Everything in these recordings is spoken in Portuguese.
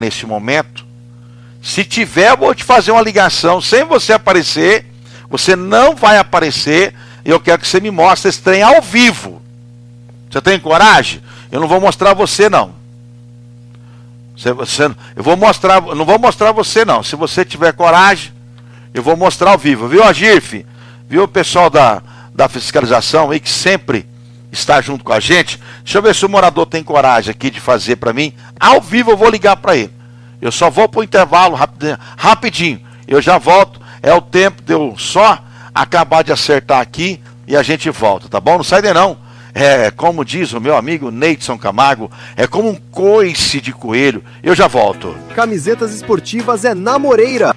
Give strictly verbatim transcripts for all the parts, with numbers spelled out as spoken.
neste momento. Se tiver, eu vou te fazer uma ligação sem você aparecer. Você não vai aparecer. E eu quero que você me mostre esse trem ao vivo. Você tem coragem? Eu não vou mostrar você, não. Você, você, eu vou mostrar, não vou mostrar você, não. Se você tiver coragem, eu vou mostrar ao vivo. Viu, Agirf? Viu o pessoal da, da fiscalização aí que sempre está junto com a gente? Deixa eu ver se o morador tem coragem aqui de fazer para mim. Ao vivo eu vou ligar para ele. Eu só vou para o intervalo rapidinho, rapidinho. Eu já volto. É o tempo de eu só acabar de acertar aqui e a gente volta, tá bom? Não sai daí não. É, como diz o meu amigo Neidson Camargo, é como um coice de coelho. Eu já volto. Camisetas esportivas é na Moreira.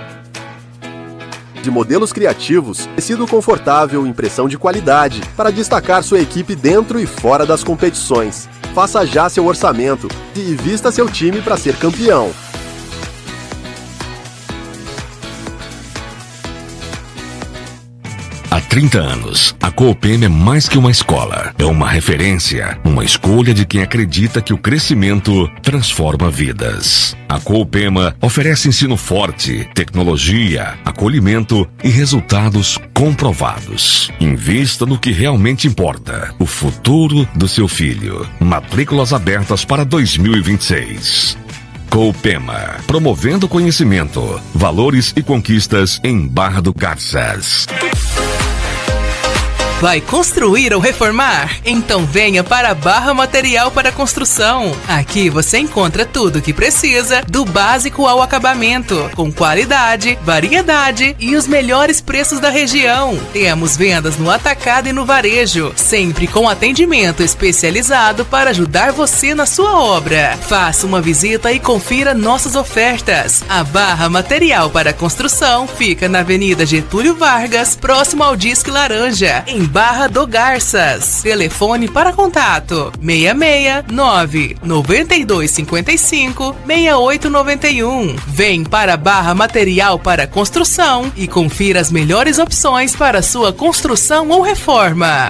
De modelos criativos, tecido confortável e impressão de qualidade para destacar sua equipe dentro e fora das competições. Faça já seu orçamento e vista seu time para ser campeão. Há trinta anos, a Coopema é mais que uma escola. É uma referência, uma escolha de quem acredita que o crescimento transforma vidas. A Coopema oferece ensino forte, tecnologia, acolhimento e resultados comprovados. Invista no que realmente importa, o futuro do seu filho. Matrículas abertas para dois mil e vinte e seis. Coopema, promovendo conhecimento, valores e conquistas em Barra do Garças. Vai construir ou reformar? Então venha para a Barra Material para Construção. Aqui você encontra tudo o que precisa, do básico ao acabamento, com qualidade, variedade e os melhores preços da região. Temos vendas no atacado e no varejo, sempre com atendimento especializado para ajudar você na sua obra. Faça uma visita e confira nossas ofertas. A Barra Material para Construção fica na Avenida Getúlio Vargas, próximo ao Disque Laranja, em Barra do Garças. Telefone para contato seis seis nove nove dois cinco cinco seis oito nove um. Vem para Barra Material para Construção e confira as melhores opções para sua construção ou reforma.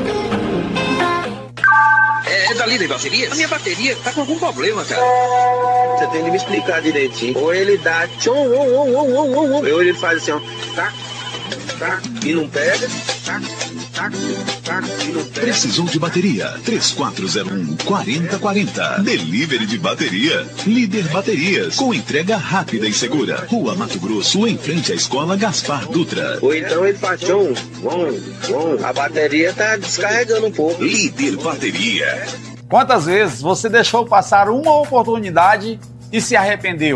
É da Líder Baterias? A minha bateria tá com algum problema, cara. Você tem que me explicar direitinho. Ou ele dá tchom, ou, ou, ou, ou, ou, ou ele faz assim, ó, tá, tá, e não pega, tá, tá, tá, e não pega. Precisou de bateria? três quatro zero um, quatro zero quatro zero. Delivery de bateria. Líder Baterias, com entrega rápida e segura. Rua Mato Grosso, em frente à Escola Gaspar Dutra. Ou então ele faz tchom, bom, bom, a bateria tá descarregando um pouco. Líder Bateria. Quantas vezes você deixou passar uma oportunidade e se arrependeu?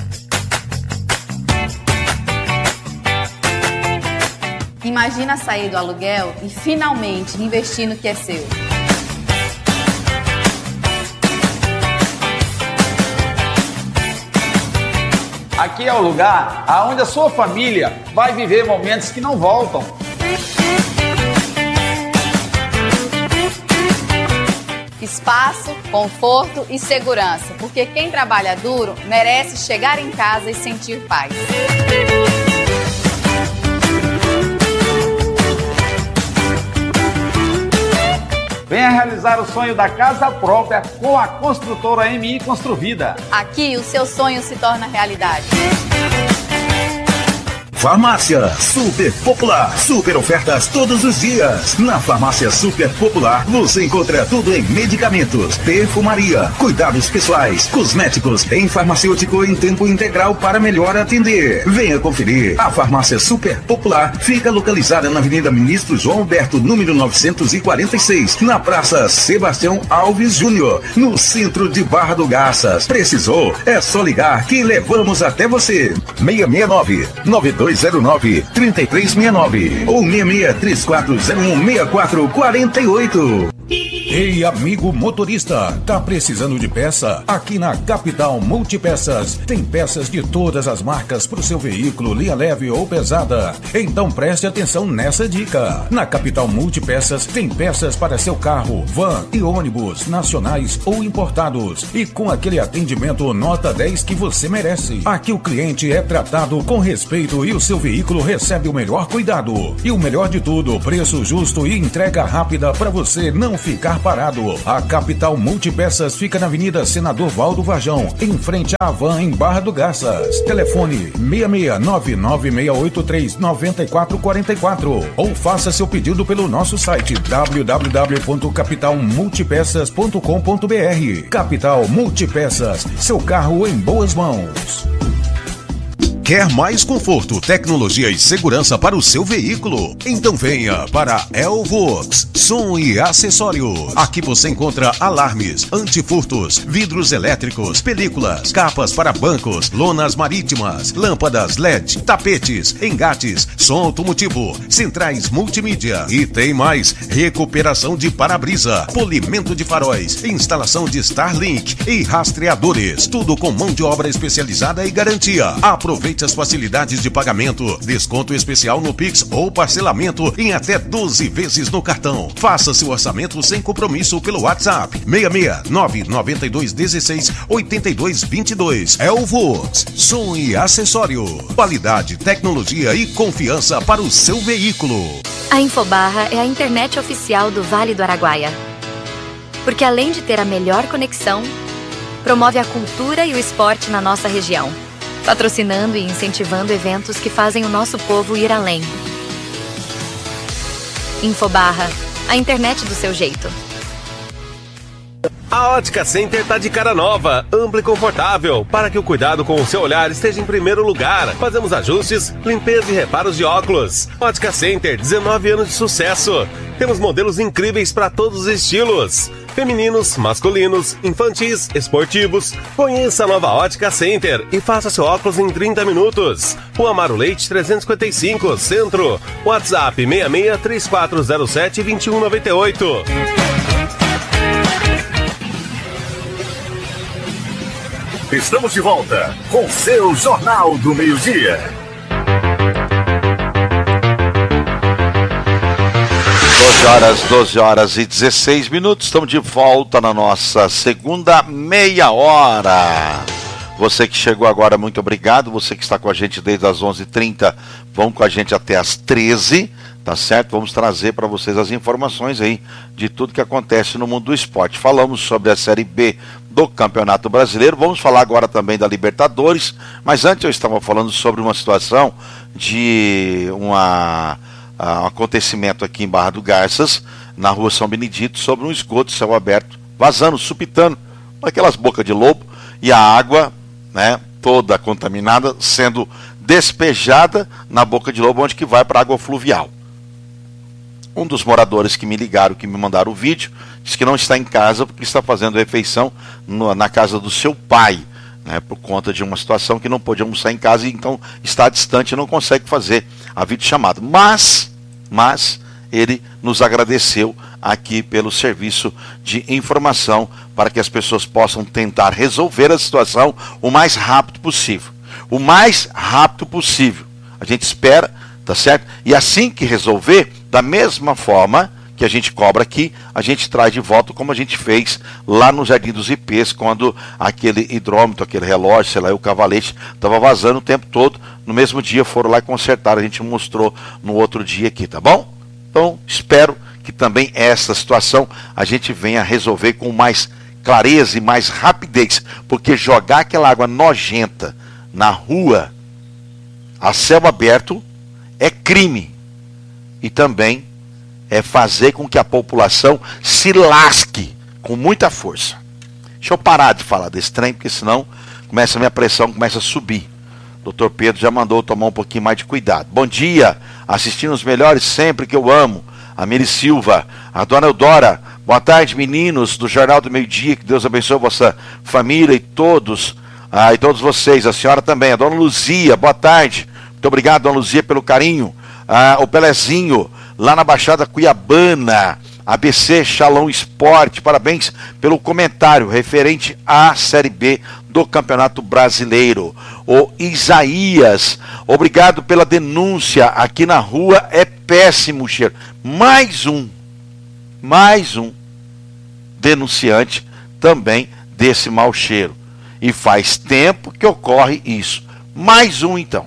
Imagina sair do aluguel e finalmente investir no que é seu. Aqui é o lugar onde a sua família vai viver momentos que não voltam. Espaço, conforto e segurança, porque quem trabalha duro merece chegar em casa e sentir paz. Venha realizar o sonho da casa própria com a construtora M I Construvida. Aqui o seu sonho se torna realidade. Farmácia Super Popular. Super ofertas todos os dias. Na Farmácia Super Popular você encontra tudo em medicamentos, perfumaria, cuidados pessoais, cosméticos, em farmacêutico em tempo integral para melhor atender. Venha conferir. A Farmácia Super Popular fica localizada na Avenida Ministro João Alberto, número novecentos e quarenta e seis, na Praça Sebastião Alves Júnior, no centro de Barra do Garças. Precisou? É só ligar que levamos até você. seis seis nove, nove dois zero nove, três três seis nove ou seis seis três quatro zero um, seis quatro quatro oito. Ei, amigo motorista, tá precisando de peça? Aqui na Capital Multipeças tem peças de todas as marcas para o seu veículo, linha leve ou pesada. Então preste atenção nessa dica. Na Capital Multipeças tem peças para seu carro, van e ônibus, nacionais ou importados. E com aquele atendimento nota dez que você merece. Aqui o cliente é tratado com respeito e o seu veículo recebe o melhor cuidado. E o melhor de tudo, preço justo e entrega rápida para você não ficar celular parado. A Capital Multipeças fica na Avenida Senador Valdo Varjão, em frente à Havan, em Barra do Garças. Telefone seis seis nove nove seis oito três nove quatro quatro quatro ou faça seu pedido pelo nosso site w w w ponto capital multipeças ponto com ponto b r. Capital Multipeças, seu carro em boas mãos. Quer mais conforto, tecnologia e segurança para o seu veículo? Então venha para Elvox Som e Acessórios. Aqui você encontra alarmes, antifurtos, vidros elétricos, películas, capas para bancos, lonas marítimas, lâmpadas L E D, tapetes, engates, som automotivo, centrais multimídia e tem mais: recuperação de para-brisa, polimento de faróis, instalação de Starlink e rastreadores. Tudo com mão de obra especializada e garantia. Aproveite as facilidades de pagamento, desconto especial no Pix ou parcelamento em até doze vezes no cartão. Faça seu orçamento sem compromisso pelo WhatsApp seis seis nove nove dois um seis oito dois dois dois. Elvox Som e Acessórios. Qualidade, tecnologia e confiança para o seu veículo. A Infobarra é a internet oficial do Vale do Araguaia. Porque além de ter a melhor conexão, promove a cultura e o esporte na nossa região, patrocinando e incentivando eventos que fazem o nosso povo ir além. Infobarra, a internet do seu jeito. A Ótica Center tá de cara nova, ampla e confortável, para que o cuidado com o seu olhar esteja em primeiro lugar. Fazemos ajustes, limpeza e reparos de óculos. Ótica Center, dezenove anos de sucesso. Temos modelos incríveis para todos os estilos: femininos, masculinos, infantis, esportivos. Conheça a nova Ótica Center e faça seu óculos em trinta minutos. Rua Amaro Leite trezentos e cinquenta e cinco, Centro. WhatsApp seis seis três quatro zero sete dois um nove oito. Estamos de volta com seu Jornal do Meio-Dia. doze horas, doze horas e dezesseis minutos. Estamos de volta na nossa segunda meia hora. Você que chegou agora, muito obrigado. Você que está com a gente desde as onze e trinta, vão com a gente até as treze, tá certo? Vamos trazer para vocês as informações aí de tudo que acontece no mundo do esporte. Falamos sobre a Série B do Campeonato Brasileiro, vamos falar agora também da Libertadores, mas antes eu estava falando sobre uma situação de uma, uh, um acontecimento aqui em Barra do Garças, na rua São Benedito, sobre um esgoto de céu aberto, vazando, supitando, aquelas bocas de lobo, e a água, né, toda contaminada, sendo despejada na boca de lobo, onde que vai para a água fluvial. Um dos moradores que me ligaram, que me mandaram o vídeo, disse que não está em casa porque está fazendo refeição no, na casa do seu pai, né, por conta de uma situação que não pôde almoçar em casa e então está distante e não consegue fazer a videochamada. Mas, mas ele nos agradeceu aqui pelo serviço de informação para que as pessoas possam tentar resolver a situação o mais rápido possível. O mais rápido possível. A gente espera, tá certo? E assim que resolver, da mesma forma que a gente cobra aqui, a gente traz de volta como a gente fez lá no Jardim dos Ipês, quando aquele hidrômetro, aquele relógio, sei lá, o cavalete, estava vazando o tempo todo. No mesmo dia foram lá e consertaram, a gente mostrou no outro dia aqui, tá bom? Então, espero que também essa situação a gente venha resolver com mais clareza e mais rapidez, porque jogar aquela água nojenta na rua, a céu aberto, é crime. E também é fazer com que a população se lasque com muita força. Deixa eu parar de falar desse trem, porque senão começa a minha pressão, começa a subir. doutor Pedro já mandou tomar um pouquinho mais de cuidado. Bom dia, assistindo os melhores sempre que eu amo. A Miri Silva, a dona Eudora, boa tarde meninos do Jornal do Meio Dia, que Deus abençoe a vossa família e todos, ah, e todos vocês, a senhora também, a dona Luzia, boa tarde. Muito obrigado, dona Luzia, pelo carinho. Ah, o Pelezinho, lá na Baixada Cuiabana, A B C Shalom Esporte, parabéns pelo comentário referente à Série B do Campeonato Brasileiro. O Isaías, obrigado pela denúncia, aqui na rua é péssimo o cheiro. Mais um, mais um denunciante também desse mau cheiro. E faz tempo que ocorre isso. Mais um então.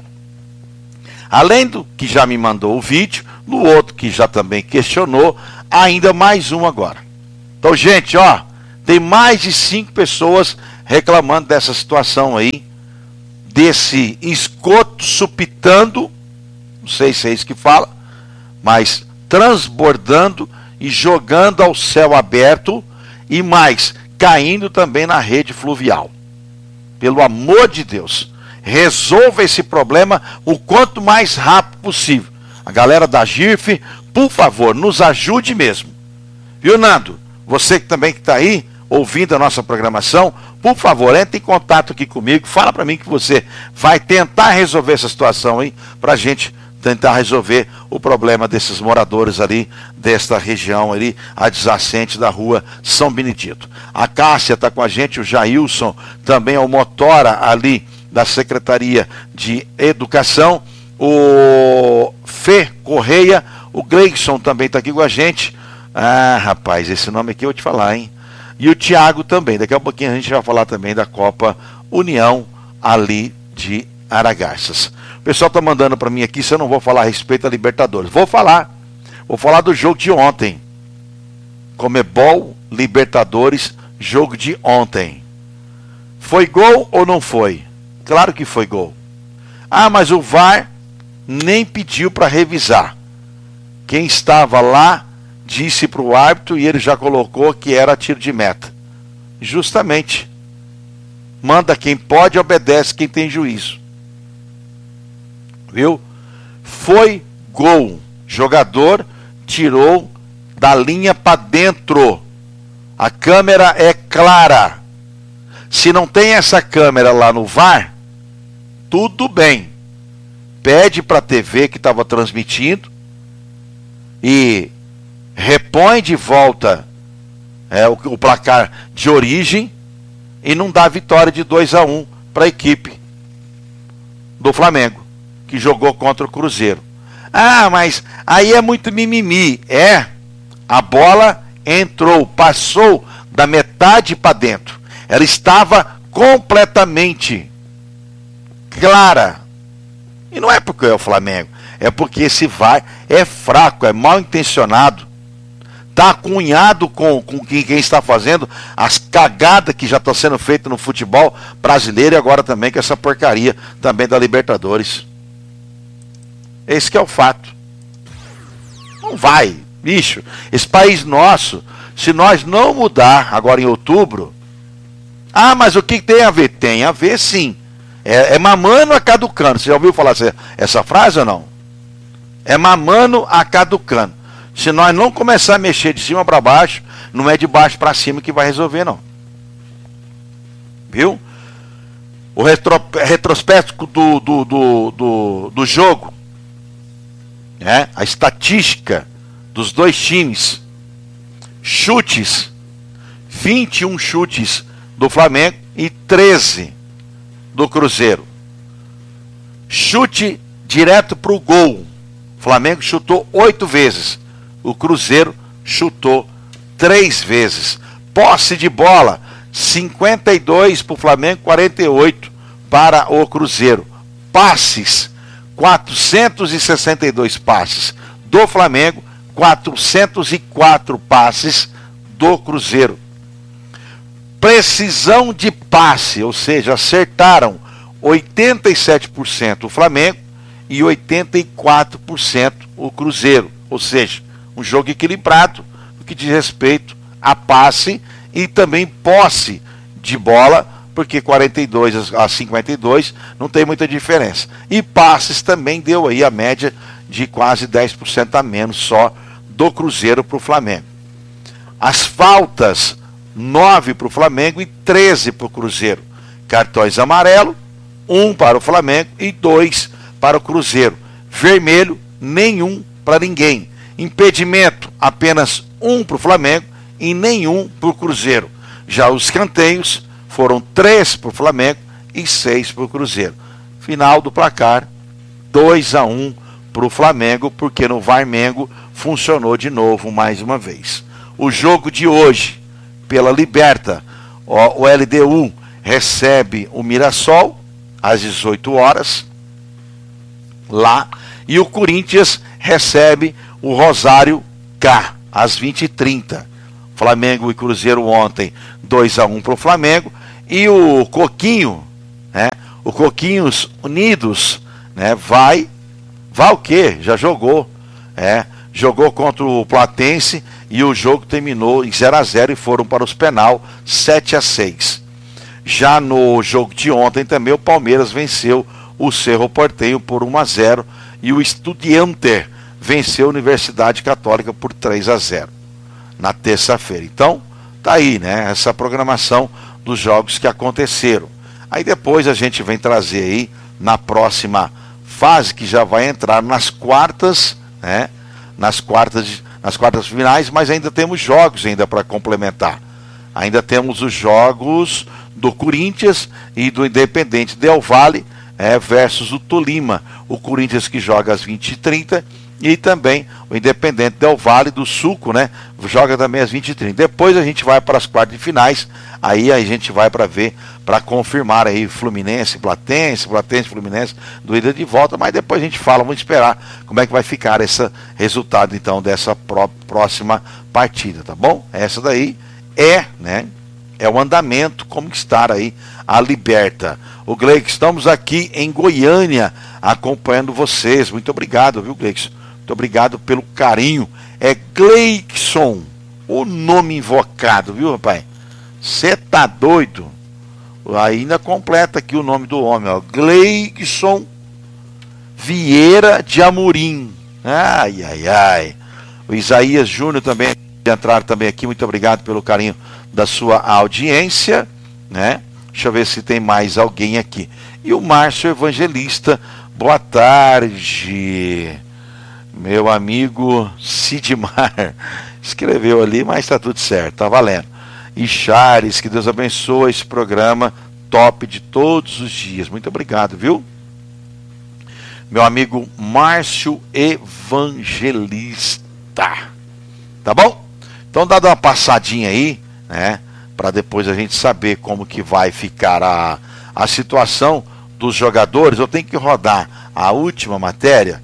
Além do que já me mandou o vídeo, no outro que já também questionou, ainda mais um agora. Então, gente, ó, tem mais de cinco pessoas reclamando dessa situação aí, desse esgoto supitando, não sei se é isso que fala, mas transbordando e jogando ao céu aberto e mais, caindo também na rede fluvial. Pelo amor de Deus, resolva esse problema o quanto mais rápido possível. A galera da G I F, por favor, nos ajude mesmo. Viu, Nando? Você que também que está aí, ouvindo a nossa programação, por favor, entre em contato aqui comigo, fala para mim que você vai tentar resolver essa situação aí, para a gente tentar resolver o problema desses moradores ali, desta região ali, adjacente da rua São Benedito. A Cássia está com a gente, o Jailson, também é o motora ali da Secretaria de Educação, o Fê Correia, o Gleison também está aqui com a gente. Ah, rapaz, esse nome aqui eu vou te falar, hein? E o Thiago também, daqui a pouquinho a gente vai falar também da Copa União ali de Aragarças. O pessoal está mandando para mim aqui se eu não vou falar a respeito da Libertadores. Vou falar, vou falar do jogo de ontem. Comebol Libertadores, jogo de ontem. Foi gol ou não foi? Claro que foi gol. Ah, mas o V A R nem pediu para revisar. Quem estava lá disse para o árbitro e ele já colocou que era tiro de meta. Justamente. Manda quem pode, obedece quem tem juízo. Viu? Foi gol. Jogador tirou da linha para dentro. A câmera é clara. Se não tem essa câmera lá no V A R, tudo bem. Pede para a T V que estava transmitindo e repõe de volta é, o, o placar de origem e não dá vitória de dois a um para a equipe do Flamengo, que jogou contra o Cruzeiro. Ah, mas aí é muito mimimi. É, a bola entrou, passou da metade para dentro. Ela estava completamente clara. E não é porque é o Flamengo, é porque esse V A R é fraco, é mal intencionado. Está acunhado com, com quem, quem está fazendo as cagadas que já estão sendo feitas no futebol brasileiro e agora também com essa porcaria também da Libertadores. Esse que é o fato. Não vai, bicho. Esse país nosso, se nós não mudar agora em outubro, ah, mas o que tem a ver? Tem a ver sim. É, é mamando a caducando. Você já ouviu falar essa, essa frase ou não? É mamando a caducando. Se nós não começar a mexer de cima para baixo, não é de baixo para cima que vai resolver, não. Viu? O retro, retrospecto do, do, do, do, do jogo, né? A estatística dos dois times, chutes, vinte e um chutes do Flamengo e treze do Cruzeiro. Chute direto para o gol. O Flamengo chutou oito vezes. O Cruzeiro chutou três vezes. Posse de bola, cinquenta e dois para o Flamengo, quarenta e oito para o Cruzeiro. Passes, quatrocentos e sessenta e dois passes do Flamengo, quatrocentos e quatro passes do Cruzeiro. Precisão de passe, ou seja, acertaram oitenta e sete por cento o Flamengo e oitenta e quatro por cento o Cruzeiro. Ou seja, um jogo equilibrado no que diz respeito a passe e também posse de bola, porque quarenta e dois a cinquenta e dois não tem muita diferença. E passes também deu aí a média de quase dez por cento a menos só do Cruzeiro para o Flamengo. As faltas, nove para o Flamengo e treze para o Cruzeiro. Cartões amarelo, um para o Flamengo e dois para o Cruzeiro. Vermelho, nenhum para ninguém. Impedimento, apenas um para o Flamengo e nenhum para o Cruzeiro. Já os escanteios foram três para o Flamengo e seis para o Cruzeiro. Final do placar, dois a um para o Flamengo, porque no Varmengo funcionou de novo mais uma vez. O jogo de hoje, pela Liberta, o L D U recebe o Mirassol às dezoito horas lá, e o Corinthians recebe o Rosário K às vinte e trinta. Flamengo e Cruzeiro ontem, dois a um para o Flamengo. E o Coquinho, né? O Coquinhos Unidos, né? Vai, vai o quê? Já jogou, é, jogou contra o Platense e o jogo terminou em zero a zero e foram para os penal, sete a seis. Já no jogo de ontem também o Palmeiras venceu o Cerro Porteño por um a zero e o Estudiantes venceu a Universidade Católica por três a zero na terça-feira. Então, tá aí, né, essa programação dos jogos que aconteceram. Aí depois a gente vem trazer aí na próxima fase, que já vai entrar nas quartas, né, nas quartas, nas quartas finais, mas ainda temos jogos ainda para complementar. Ainda temos os jogos do Corinthians e do Independente Del Valle, é, versus o Tolima. O Corinthians que joga às vinte e trinta e também o Independente Del Valle do Suco, né, joga também às vinte e trinta. Depois a gente vai para as quartas de finais, aí a gente vai para ver, para confirmar aí Fluminense, Platense, Platense, Fluminense, do ida de volta, mas depois a gente fala, vamos esperar como é que vai ficar esse resultado então dessa pró próxima partida, tá bom? Essa daí é, né, é o andamento, como estar aí a Liberta. O Gleix, estamos aqui em Goiânia acompanhando vocês, muito obrigado, viu, Gleix? Muito obrigado pelo carinho. É Gleikson, o nome invocado, viu, rapaz? Você tá doido? Ainda completa aqui o nome do homem, ó. Gleikson Vieira de Amorim. Ai, ai, ai. O Isaías Júnior também entrar também aqui. Muito obrigado pelo carinho da sua audiência, né? Deixa eu ver se tem mais alguém aqui. E o Márcio Evangelista, boa tarde. Meu amigo Sidmar escreveu ali, mas está tudo certo, tá valendo. E Chares, que Deus abençoe esse programa top de todos os dias. Muito obrigado, viu? Meu amigo Márcio Evangelista. Tá bom? Então dá uma passadinha aí, né? Para depois a gente saber como que vai ficar a, a situação dos jogadores. Eu tenho que rodar a última matéria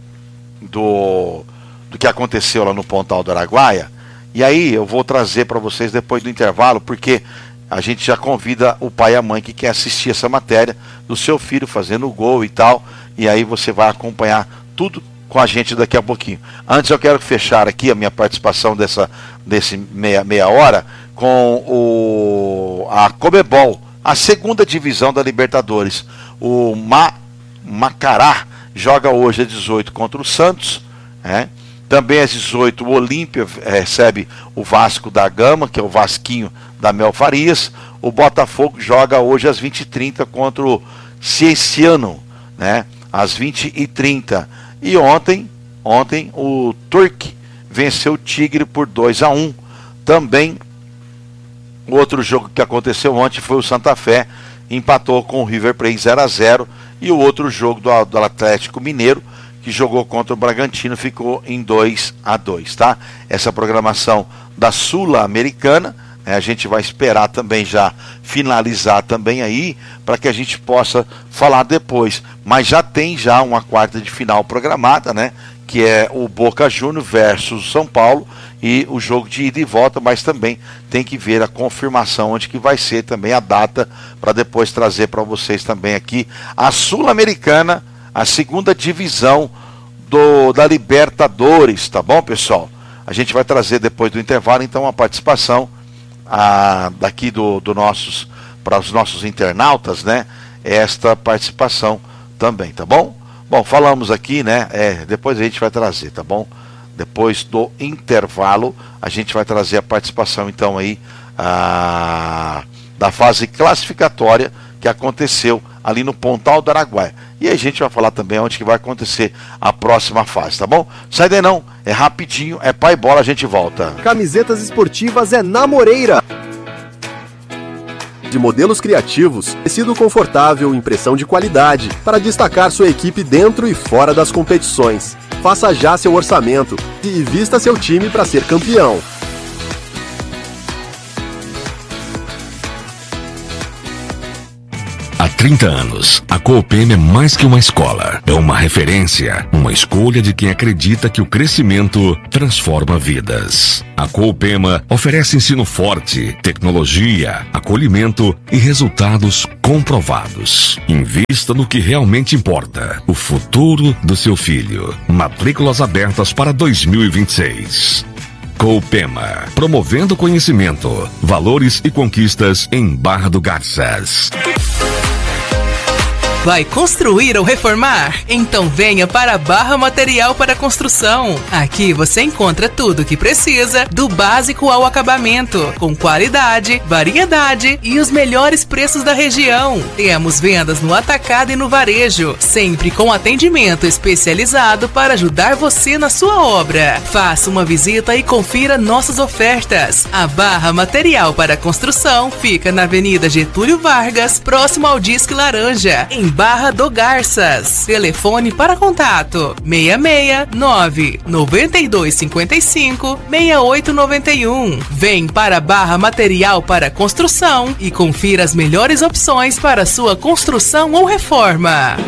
do, do que aconteceu lá no Pontal do Araguaia, e aí eu vou trazer para vocês depois do intervalo, porque a gente já convida o pai e a mãe que quer assistir essa matéria do seu filho fazendo o gol e tal, e aí você vai acompanhar tudo com a gente daqui a pouquinho. Antes eu quero fechar aqui a minha participação dessa desse meia, meia hora com o, a Comebol, a segunda divisão da Libertadores. O Ma, Macará joga hoje às dezoito contra o Santos, né? Também às dezoito o Olímpia recebe o Vasco da Gama, que é o Vasquinho da Mel Farias. O Botafogo joga hoje às vinte e trinta contra o Cienciano, né? Às vinte e trinta. E ontem, ontem o Turque venceu o Tigre por dois a um. Também o outro jogo que aconteceu ontem foi o Santa Fé, empatou com o River Plate zero a zero. E o outro jogo do, do Atlético Mineiro, que jogou contra o Bragantino, ficou em dois a dois, tá? Essa programação da Sul-Americana, né, a gente vai esperar também já finalizar também aí, para que a gente possa falar depois. Mas já tem já uma quarta de final programada, né? Que é o Boca Juniors versus São Paulo, e o jogo de ida e volta, mas também tem que ver a confirmação onde que vai ser também a data, para depois trazer para vocês também aqui a Sul-Americana, a segunda divisão do, da Libertadores, tá bom, pessoal? A gente vai trazer depois do intervalo, então, a participação a, daqui do, do nossos, para os nossos internautas, né? Esta participação também, tá bom? Bom, falamos aqui, né? É, depois a gente vai trazer, tá bom? Depois do intervalo, a gente vai trazer a participação, então, aí, a, da fase classificatória que aconteceu ali no Pontal do Araguaia. E aí a gente vai falar também onde que vai acontecer a próxima fase, tá bom? Sai daí não, é rapidinho, é pai bola, a gente volta. Camisetas esportivas é na Moreira. De modelos criativos, tecido confortável, impressão de qualidade, para destacar sua equipe dentro e fora das competições. Faça já seu orçamento e vista seu time para ser campeão. A trinta anos, a Coopem é mais que uma escola. É uma referência, uma escolha de quem acredita que o crescimento transforma vidas. A Coopem oferece ensino forte, tecnologia, acolhimento e resultados comprovados. Invista no que realmente importa, o futuro do seu filho. Matrículas abertas para dois mil e vinte e seis. Coopem, promovendo conhecimento, valores e conquistas em Barra do Garças. Vai construir ou reformar? Então venha para Barra Material para Construção. Aqui você encontra tudo o que precisa, do básico ao acabamento, com qualidade, variedade e os melhores preços da região. Temos vendas no atacado e no varejo, sempre com atendimento especializado para ajudar você na sua obra. Faça uma visita e confira nossas ofertas. A Barra Material para Construção fica na Avenida Getúlio Vargas, próximo ao Disque Laranja, em Barra do Garças. Telefone para contato seis seis nove nove dois cinco cinco seis oito nove um. Vem para Barra Material para Construção e confira as melhores opções para sua construção ou reforma.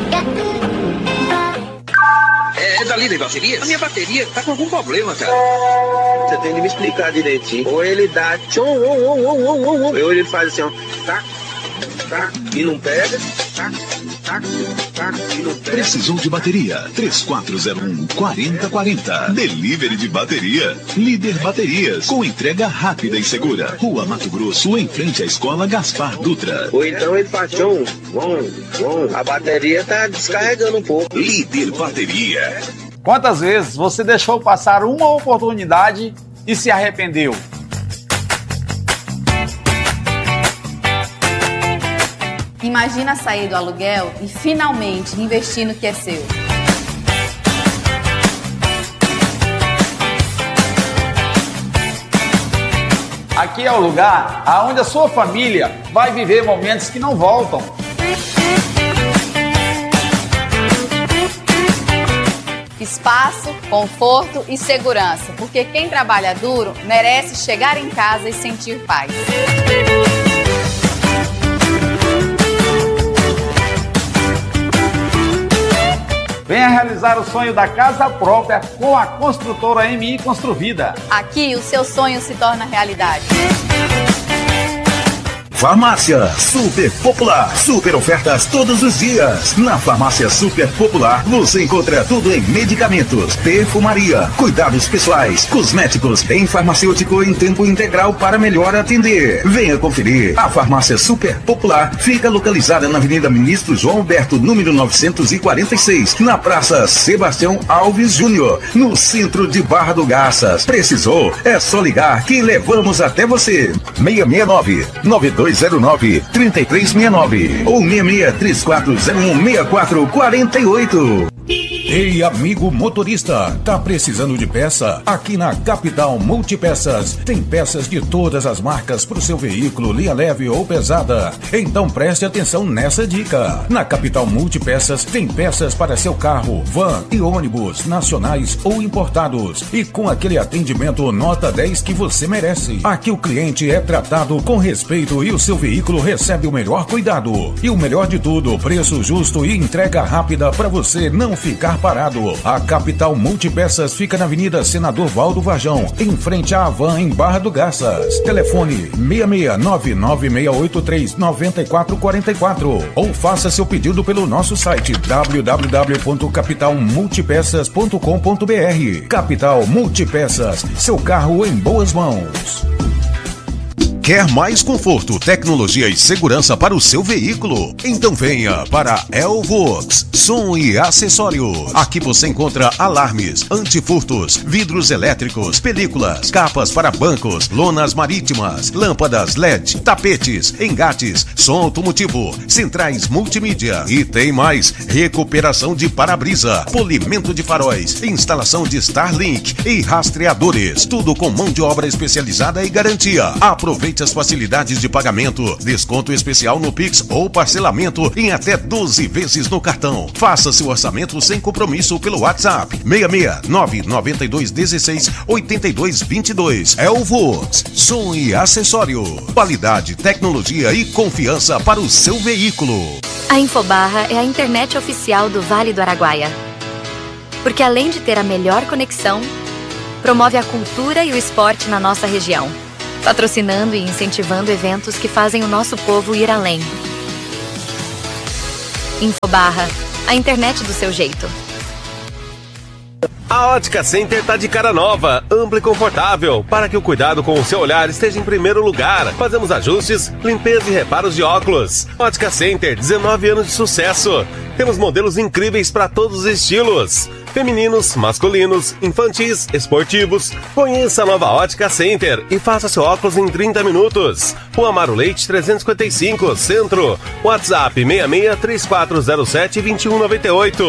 É dali da bateria? A minha bateria tá com algum problema, cara. Você tem que me explicar direitinho. Ou ele dá tchom, ou, ou, ou, ou, ou, ou. Ou ele faz assim, ó, tá, tá, e não pega, tá, tá, tá, e não pega. Precisou de bateria? três quatro zero um, quatro zero quatro zero. Delivery de bateria. Líder Baterias. Com entrega rápida e segura. Rua Mato Grosso, em frente à Escola Gaspar Dutra. Ou então ele faz tchom, bom, bom. A bateria tá descarregando um pouco. Líder Bateria. Quantas vezes você deixou passar uma oportunidade e se arrependeu? Imagina sair do aluguel e finalmente investir no que é seu. Aqui é o lugar onde a sua família vai viver momentos que não voltam. Espaço, conforto e segurança, porque quem trabalha duro merece chegar em casa e sentir paz. Venha realizar o sonho da casa própria com a construtora M I Construvida. Aqui o seu sonho se torna realidade. Farmácia Super Popular. Super ofertas todos os dias. Na Farmácia Super Popular você encontra tudo em medicamentos, perfumaria, cuidados pessoais, cosméticos, em farmacêutico em tempo integral para melhor atender. Venha conferir. A Farmácia Super Popular fica localizada na Avenida Ministro João Alberto, número novecentos e quarenta e seis, na Praça Sebastião Alves Júnior, no centro de Barra do Garças. Precisou? É só ligar que levamos até você. seis seis nove, nove dois zero nove, três três seis nove ou seis seis três quatro zero um, seis quatro quatro oito. Ei, amigo motorista, tá precisando de peça? Aqui na Capital Multipeças tem peças de todas as marcas para o seu veículo, linha leve ou pesada. Então preste atenção nessa dica. Na Capital Multipeças tem peças para seu carro, van e ônibus, nacionais ou importados. E com aquele atendimento nota dez que você merece. Aqui o cliente é tratado com respeito e o seu veículo recebe o melhor cuidado. E o melhor de tudo, preço justo e entrega rápida para você não ficar parado. A Capital Multipeças fica na Avenida Senador Valdo Varjão, em frente à Avan, em Barra do Garças. Telefone seis seis nove nove seis oito três nove quatro quatro quatro ou faça seu pedido pelo nosso site w w w ponto capital multipeças ponto com ponto b r. Capital Multipeças, seu carro em boas mãos. Quer mais conforto, tecnologia e segurança para o seu veículo? Então venha para Elvox Som e Acessórios. Aqui você encontra alarmes, antifurtos, vidros elétricos, películas, capas para bancos, lonas marítimas, lâmpadas L E D, tapetes, engates, som automotivo, centrais multimídia e tem mais: recuperação de para-brisa, polimento de faróis, instalação de Starlink e rastreadores. Tudo com mão de obra especializada e garantia. Aproveite as facilidades de pagamento, desconto especial no Pix ou parcelamento em até doze vezes no cartão. Faça seu orçamento sem compromisso pelo WhatsApp seis seis nove nove dois um seis oito dois dois dois. Elvox Som e Acessório. Qualidade, tecnologia e confiança para o seu veículo. A Infobarra é a internet oficial do Vale do Araguaia. Porque além de ter a melhor conexão, promove a cultura e o esporte na nossa região, patrocinando e incentivando eventos que fazem o nosso povo ir além. Infobarra, a internet do seu jeito. A Ótica Center tá de cara nova, ampla e confortável, para que o cuidado com o seu olhar esteja em primeiro lugar. Fazemos ajustes, limpeza e reparos de óculos. Ótica Center, dezenove anos de sucesso. Temos modelos incríveis para todos os estilos. Femininos, masculinos, infantis, esportivos. Conheça a nova Ótica Center e faça seu óculos em trinta minutos. Rua Amaro Leite trezentos e cinquenta e cinco, Centro. WhatsApp seis seis, três quatro zero sete, dois um nove oito.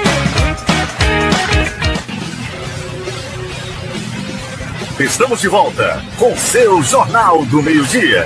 Estamos de volta com seu Jornal do Meio-Dia.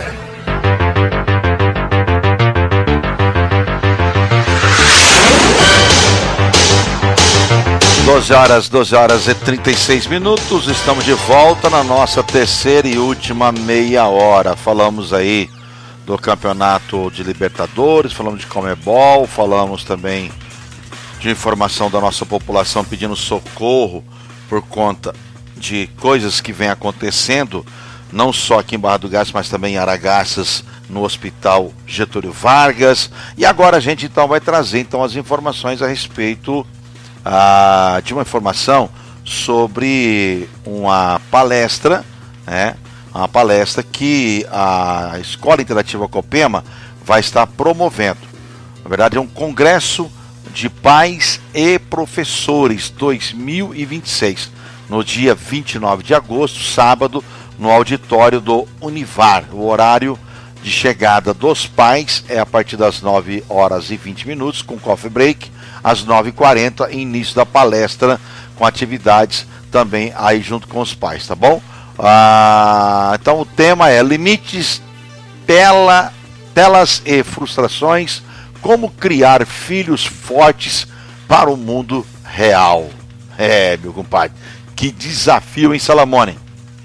doze horas, doze horas e trinta e seis minutos, estamos de volta na nossa terceira e última meia hora. Falamos aí do campeonato de Libertadores, falamos de Conmebol, falamos também de informação da nossa população pedindo socorro por conta de coisas que vem acontecendo, não só aqui em Barra do Garças, mas também em Aragarças, no Hospital Getúlio Vargas. E agora a gente então vai trazer então as informações a respeito ah, de uma informação sobre uma palestra, né? Uma palestra que a Escola Interativa Copema vai estar promovendo. Na verdade é um congresso de pais e professores dois mil e vinte e seis. No dia vinte e nove de agosto, sábado, no auditório do Univar. O horário de chegada dos pais é a partir das nove horas e vinte minutos, com coffee break, às nove e quarenta, início da palestra, com atividades também aí junto com os pais, tá bom? Ah, então o tema é limites, tela, telas e frustrações, como criar filhos fortes para o mundo real. É, meu compadre. Que desafio, hein, Salamone?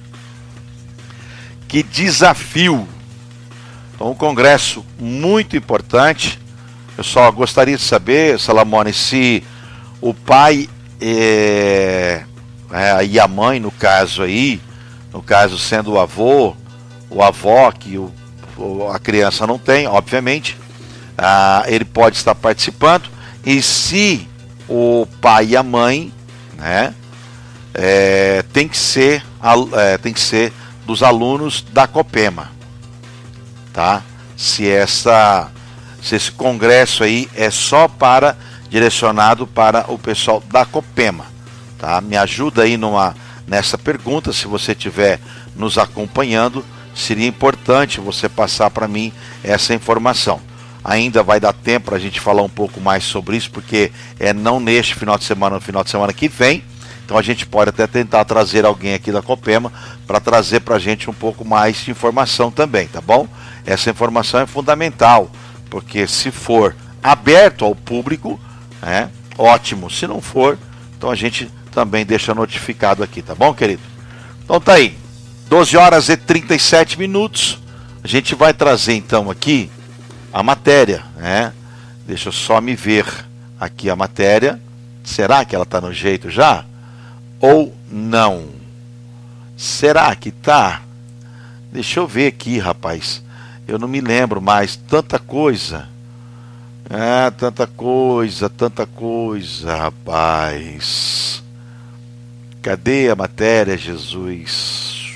Que desafio. Então, um congresso muito importante. Eu só gostaria de saber, Salamone, se o pai é, é, e a mãe, no caso aí, no caso sendo o avô, o avó, que o, a criança não tem, obviamente, ah, ele pode estar participando. E se o pai e a mãe, né, É, tem que ser é, tem que ser dos alunos da Copema, tá? Se essa se esse congresso aí é só para direcionado para o pessoal da Copema, tá? Me ajuda aí numa nessa pergunta, se você estiver nos acompanhando, seria importante você passar para mim essa informação. Ainda vai dar tempo para a gente falar um pouco mais sobre isso, porque é não neste final de semana, no final de semana que vem. Então a gente pode até tentar trazer alguém aqui da Copema para trazer para a gente um pouco mais de informação também, tá bom? Essa informação é fundamental, porque se for aberto ao público, é ótimo. Se não for, então a gente também deixa notificado aqui, tá bom, querido? Então tá aí, doze horas e trinta e sete minutos, a gente vai trazer então aqui a matéria, né? Deixa eu só me ver aqui a matéria. Será que ela tá no jeito já? Ou não? Será que tá? Deixa eu ver aqui, rapaz. Eu não me lembro mais. Tanta coisa. Ah, tanta coisa, tanta coisa, rapaz. Cadê a matéria, Jesus?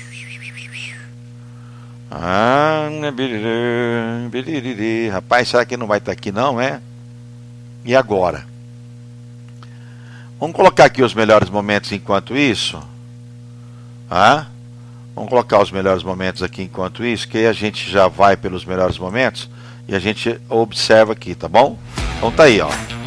Ah, rapaz, será que não vai estar aqui não, é? E agora? Vamos colocar aqui os melhores momentos enquanto isso. Ah? Vamos colocar os melhores momentos aqui enquanto isso, que aí a gente já vai pelos melhores momentos e a gente observa aqui, tá bom? Então tá aí, ó.